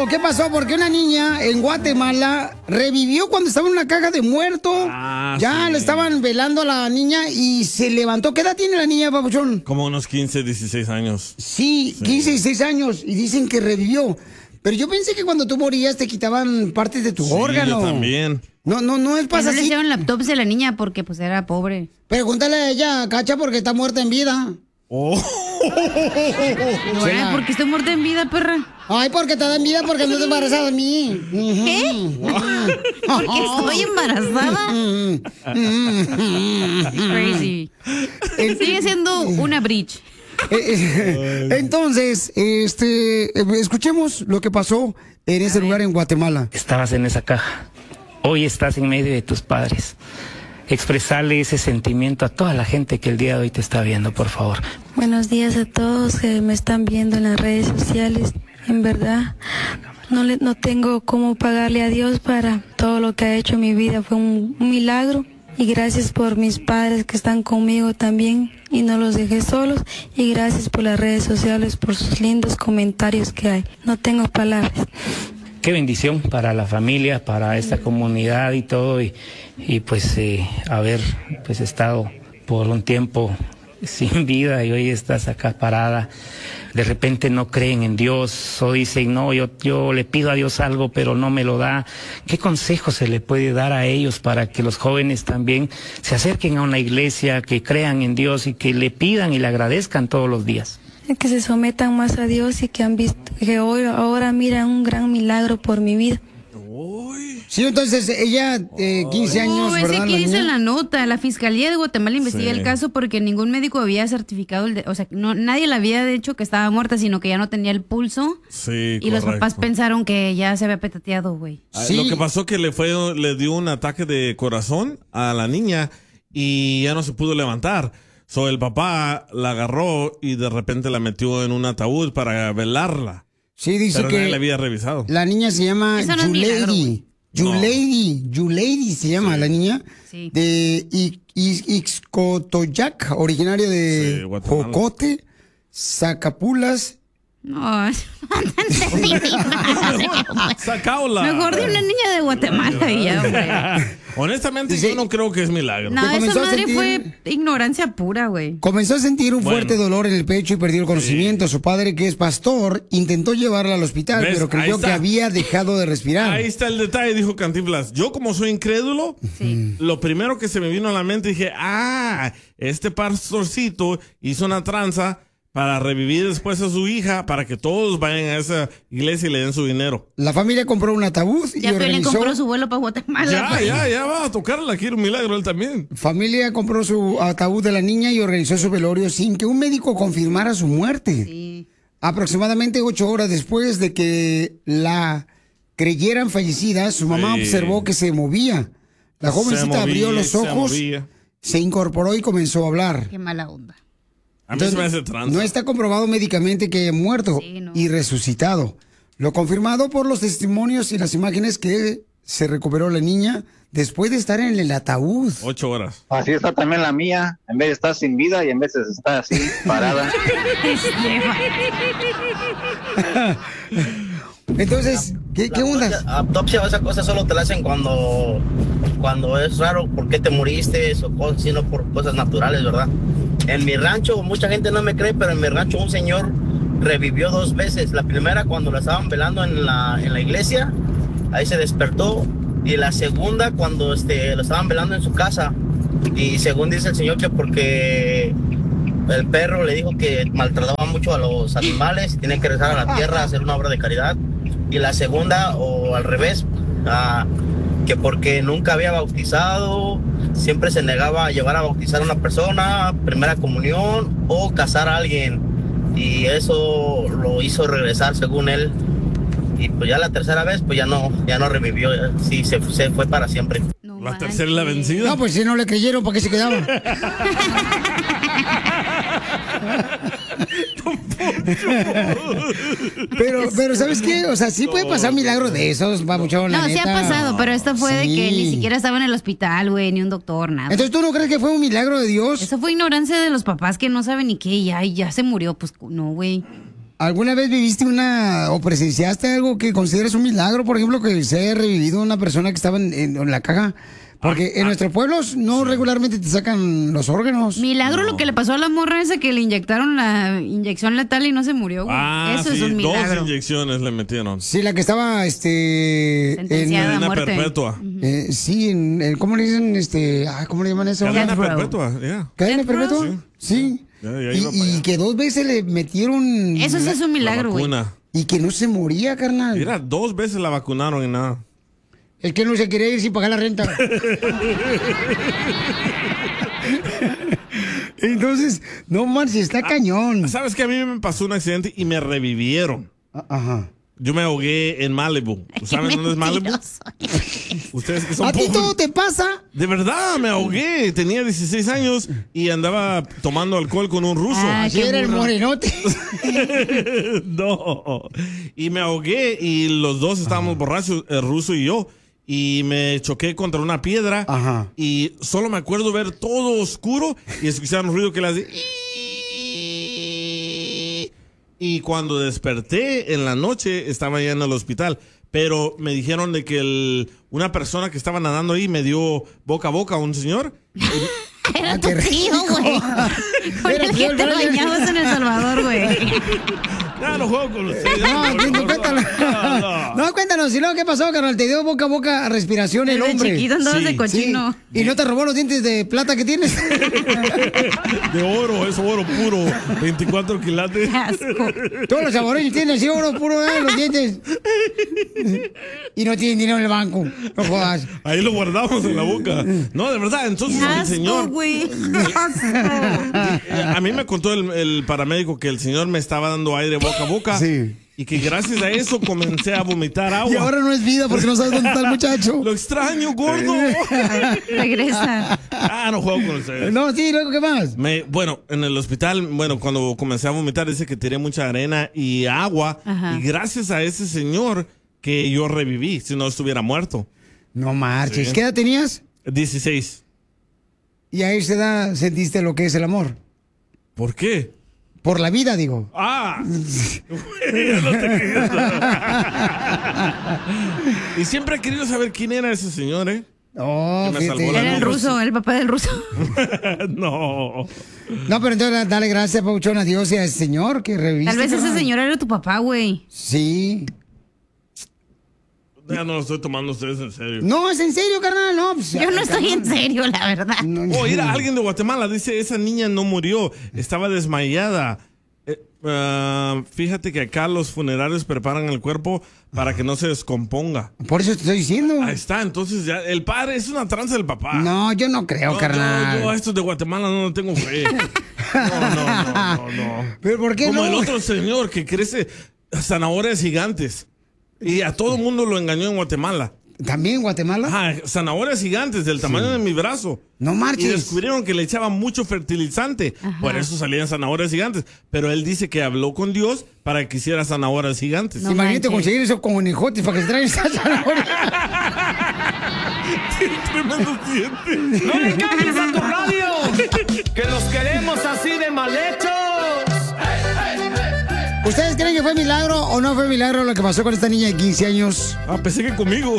¿qué pasó? Porque una niña en Guatemala revivió cuando estaba en una caja de muerto. Ya le estaban velando a la niña y se levantó. ¿Qué edad tiene la niña, papuchón? Como unos 15, 16 años. Sí, 15, 16 años. Y dicen que revivió. Pero yo pensé que cuando tú morías te quitaban partes de tu órgano. Yo también. No es pasa así. No le así. hicieron la autopsia a la niña porque pues era pobre. Pregúntale a ella, Cacha, porque está muerta en vida. No, porque estoy muerta en vida, perra. Ay, porque te da en vida porque no te embarazada de mí. ¿Qué? Porque estoy embarazada. Crazy. Sigue siendo una bridge. Entonces, escuchemos lo que pasó en ese lugar en Guatemala. Estabas en esa caja. Hoy estás en medio de tus padres. Expresarle ese sentimiento a toda la gente que el día de hoy te está viendo, por favor. Buenos días a todos que me están viendo en las redes sociales. En verdad, no tengo cómo pagarle a Dios para todo lo que ha hecho en mi vida. Fue un milagro. Y gracias por mis padres que están conmigo también y no los dejé solos. Y gracias por las redes sociales, por sus lindos comentarios que hay. No tengo palabras. Qué bendición para la familia, para esta comunidad y todo, y pues haber pues estado por un tiempo sin vida y hoy estás acá parada. De repente no creen en Dios o dicen, no, yo le pido a Dios algo pero no me lo da. ¿Qué consejo se le puede dar a ellos para que los jóvenes también se acerquen a una iglesia, que crean en Dios y que le pidan y le agradezcan todos los días? Que se sometan más a Dios y que han visto que ahora miran un gran milagro por mi vida. Sí, entonces ella, 15 años, ¿verdad? ¿Qué dice la nota? La Fiscalía de Guatemala investiga el caso porque ningún médico había certificado, nadie le había dicho que estaba muerta, sino que ya no tenía el pulso. Sí, y los papás pensaron que ya se había petateado, güey. Sí. Lo que pasó que le dio un ataque de corazón a la niña y ya no se pudo levantar. El papá la agarró y de repente la metió en un ataúd para velarla. Sí, dice pero que nadie la había revisado. La niña se llama Yulady. Yulady se llama la niña. Sí. De Ixcotoyac, originaria de Jocote, Zacapulas. No entendí Sacaola. Mejor de una niña de Guatemala y ya, güey. Honestamente, yo no creo que es milagro. No, esa madre fue ignorancia pura, güey. Comenzó a sentir un fuerte dolor en el pecho y perdió el conocimiento. Su padre, que es pastor, intentó llevarla al hospital, pero creyó que había dejado de respirar. Ahí está el detalle, dijo Cantinflas. Yo, como soy incrédulo, lo primero que se me vino a la mente, dije, este pastorcito hizo una tranza para revivir después a su hija, para que todos vayan a esa iglesia y le den su dinero. La familia compró un ataúd y organizó... Ya compró su vuelo para Guatemala. Ya va a tocarla, quiere un milagro él también. Familia compró su ataúd de la niña y organizó su velorio sin que un médico confirmara su muerte. Sí. Aproximadamente 8 horas después de que la creyeran fallecida, su mamá observó que se movía. La jovencita abrió los ojos, se incorporó y comenzó a hablar. Qué mala onda. A mí se me hace tranza. No está comprobado médicamente que haya muerto y resucitado. Lo confirmado por los testimonios y las imágenes que se recuperó la niña después de estar en el ataúd. 8 horas. Así está también la mía. En vez de estar sin vida y en vez de estar así, parada. Entonces, ¿qué onda? Autopsia o esa cosa solo te la hacen cuando es raro por qué te moriste o cosas, sino por cosas naturales, ¿verdad? En mi rancho, mucha gente no me cree, pero en mi rancho un señor revivió 2 veces. La primera cuando lo estaban velando en la iglesia, ahí se despertó. Y la segunda cuando lo estaban velando en su casa. Y según dice el señor que porque el perro le dijo que maltrataba mucho a los animales y tienen que regresar a la tierra a hacer una obra de caridad. Y la segunda, o al revés, que porque nunca había bautizado, siempre se negaba a llevar a bautizar a una persona, primera comunión o casar a alguien. Y eso lo hizo regresar según él. Y pues ya la tercera vez, pues ya no revivió, sí, se fue para siempre. La tercera es la vencida. No, pues si no le creyeron, ¿para qué se quedaba? pero ¿sabes qué? O sea, sí puede pasar milagros de esos, papuchón, la neta. Sí ha pasado, pero esto fue de que ni siquiera estaba en el hospital, güey, ni un doctor, nada. Entonces, ¿tú no crees que fue un milagro de Dios? Eso fue ignorancia de los papás que no saben ni qué, ya se murió, pues no, güey. ¿Alguna vez viviste o presenciaste algo que consideras un milagro? Por ejemplo, que se haya revivido una persona que estaba en la caja. Porque en nuestros pueblos no regularmente te sacan los órganos. Milagro lo que le pasó a la morra esa que le inyectaron la inyección letal y no se murió, güey. Eso es un milagro. 2 inyecciones le metieron. Sí, la que estaba sentenciada en cadena perpetua. Sí, ¿cómo le dicen? ¿Cómo le llaman eso? Cadena perpetua, ya. ¿Cadena perpetua? Sí. Y que 2 veces le metieron... Eso sí es un milagro, güey. Y que no se moría, carnal. Mira, 2 veces la vacunaron y nada. Es que no se quería ir sin pagar la renta. Entonces, no manches, está cañón. ¿Sabes que a mí me pasó un accidente y me revivieron? Ajá. Yo me ahogué en Malibu. ¿Saben dónde es Malibu? Ustedes que son ¿A ti todo te pasa? De verdad, me ahogué. Tenía 16 años y andaba tomando alcohol con un ruso. ¿Qué era el morenote? No. Y me ahogué y los dos estábamos borrachos, el ruso y yo. Y me choqué contra una piedra. Ajá. Y solo me acuerdo ver todo oscuro y escuchar un ruido que le hacía... Y cuando desperté en la noche estaba ya en el hospital. Pero me dijeron de que una persona que estaba nadando ahí me dio boca a boca a un señor. Era tu tío, güey. Con el que te bañabas en El Salvador, güey. Ya no juego con ustedes. No, cuéntanos. No, cuéntanos. ¿Y luego qué pasó, carnal? Te dio boca a boca respiración el hombre. Chiquito andabas de cochino. Sí. ¿Y no te robó los dientes de plata que tienes? De oro, es oro puro. 24 quilates. Todos los saboreños tienen así oro puro, los dientes. Y no tienen dinero en el banco. No jodas. Ahí lo guardamos en la boca. No, de verdad. Entonces el señor... A mí me contó el paramédico que el señor me estaba dando aire boca a boca. Sí. Y que gracias a eso comencé a vomitar agua. Y ahora no es vida porque no sabes dónde está el muchacho. Lo extraño, gordo. Regresa. No juego con ustedes. No, sí, luego, ¿qué más? Bueno, en el hospital, cuando comencé a vomitar, dice que tiré mucha arena y agua. Ajá. Y gracias a ese señor que yo reviví, si no estuviera muerto. No marches. Sí. ¿Qué edad tenías? 16. Y a esa edad sentiste lo que es el amor. ¿Por qué? Por la vida, digo. No te Y siempre he querido saber quién era ese señor, ¿eh? Oh, era el ruso, el papá del ruso. No, pero entonces dale gracias, Pauchón, a Dios y a ese señor que reviviste. Tal vez ese señor era tu papá, güey. Sí. Ya no lo estoy tomando ustedes en serio. No, es en serio, carnal. No, pues, yo no estoy en serio, la verdad. Mira, alguien de Guatemala dice, esa niña no murió, estaba desmayada. Fíjate que acá los funerarios preparan el cuerpo para que no se descomponga. Por eso te estoy diciendo. Ahí está, entonces ya el padre es una tranza del papá. No, yo no creo, carnal. Yo a estos de Guatemala no tengo fe. No. ¿Pero por qué Como no? el otro señor que crece zanahorias gigantes. Y a todo el mundo lo engañó en Guatemala. ¿También en Guatemala? Ajá, zanahorias gigantes del tamaño de mi brazo. No marches. Y descubrieron que le echaban mucho fertilizante. Ajá. Por eso salían zanahorias gigantes. Pero él dice que habló con Dios para que hiciera zanahorias gigantes. No imagínate conseguir eso con hijotes para que se traigan esas zanahorias. Tremendo diente. ¡No le cambies a tu radio! ¡Que los queremos así de mal hechos! ¿Ustedes creen que fue milagro o no fue milagro lo que pasó con esta niña de 15 años? Pensé que conmigo.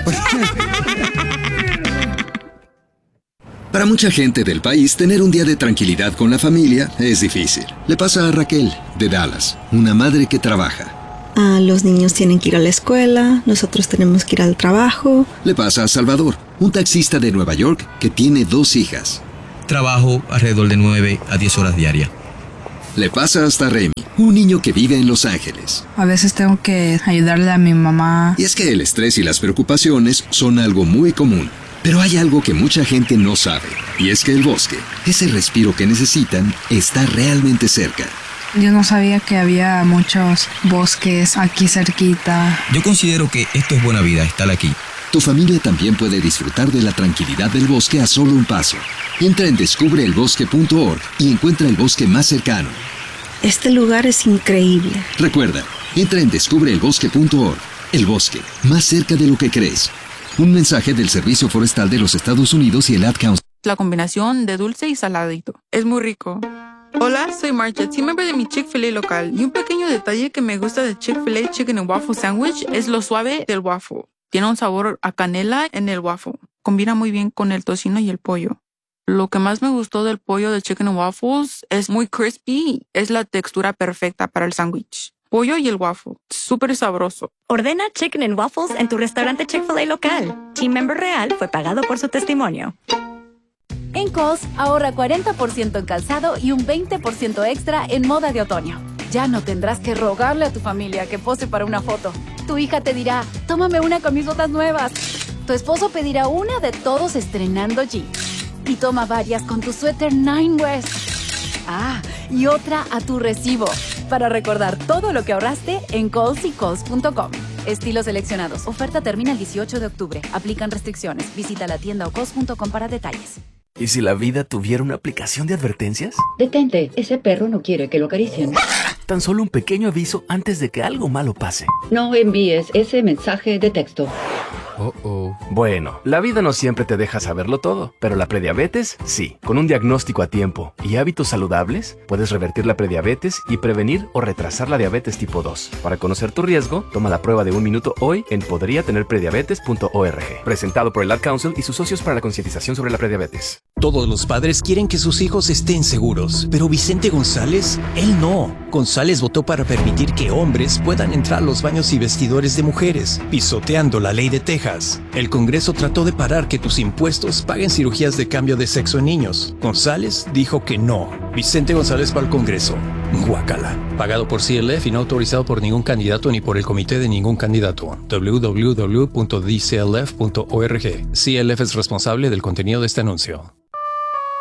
Para mucha gente del país, tener un día de tranquilidad con la familia es difícil. Le pasa a Raquel, de Dallas, una madre que trabaja. Los niños tienen que ir a la escuela, nosotros tenemos que ir al trabajo. Le pasa a Salvador, un taxista de Nueva York que tiene 2 hijas. Trabajo alrededor de 9 a 10 horas diarias. Le pasa hasta Remy, un niño que vive en Los Ángeles. A veces tengo que ayudarle a mi mamá. Y es que el estrés y las preocupaciones son algo muy común. Pero hay algo que mucha gente no sabe. Y es que el bosque, ese respiro que necesitan, está realmente cerca. Yo no sabía que había muchos bosques aquí cerquita. Yo considero que esto es buena vida, estar aquí. Tu familia también puede disfrutar de la tranquilidad del bosque a solo un paso. Entra en descubreelbosque.org y encuentra el bosque más cercano. Este lugar es increíble. Recuerda, entra en descubreelbosque.org. El bosque, más cerca de lo que crees. Un mensaje del Servicio Forestal de los Estados Unidos y el Ad Council. La combinación de dulce y saladito. Es muy rico. Hola, soy Marcia, team member de mi Chick-fil-A local. Y un pequeño detalle que me gusta de Chick-fil-A Chicken and Waffle Sandwich es lo suave del waffle. Tiene un sabor a canela en el waffle. Combina muy bien con el tocino y el pollo. Lo que más me gustó del pollo de Chicken and Waffles es muy crispy. Es la textura perfecta para el sándwich. Pollo y el waffle. Súper sabroso. Ordena Chicken and Waffles en tu restaurante Chick-fil-A local. Team member real fue pagado por su testimonio. En Kohl's, ahorra 40% en calzado y un 20% extra en moda de otoño. Ya no tendrás que rogarle a tu familia que pose para una foto. Tu hija te dirá, tómame una con mis botas nuevas. Tu esposo pedirá una de todos estrenando jeans. Y toma varias con tu suéter Nine West. Y otra a tu recibo. Para recordar todo lo que ahorraste en Kohl's y Kohl's.com. Estilos seleccionados. Oferta termina el 18 de octubre. Aplican restricciones. Visita la tienda o Kohl's.com para detalles. ¿Y si la vida tuviera una aplicación de advertencias? Detente, ese perro no quiere que lo acaricien. Tan solo un pequeño aviso antes de que algo malo pase. No envíes ese mensaje de texto. Bueno, la vida no siempre te deja saberlo todo, pero la prediabetes sí. Con un diagnóstico a tiempo y hábitos saludables, puedes revertir la prediabetes y prevenir o retrasar la diabetes tipo 2. Para conocer tu riesgo, toma la prueba de 1 minuto hoy en podriatenerprediabetes.org. Presentado por el Ad Council y sus socios para la concientización sobre la prediabetes. Todos los padres quieren que sus hijos estén seguros, pero Vicente González, él no. González votó para permitir que hombres puedan entrar a los baños y vestidores de mujeres, pisoteando la ley de Texas. El Congreso trató de parar que tus impuestos paguen cirugías de cambio de sexo en niños. González dijo que no. Vicente González va al Congreso. Guácala. Pagado por CLF y no autorizado por ningún candidato ni por el comité de ningún candidato. www.dclf.org. CLF es responsable del contenido de este anuncio.